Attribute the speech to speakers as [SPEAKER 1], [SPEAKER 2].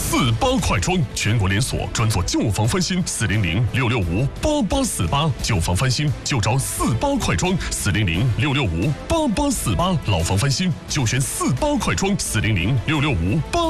[SPEAKER 1] 48快装，全国连锁，专做旧房翻新，400-665-8848，旧房翻新就找48快装，400-665-8848，老房翻新就选48快装，400-665-8848。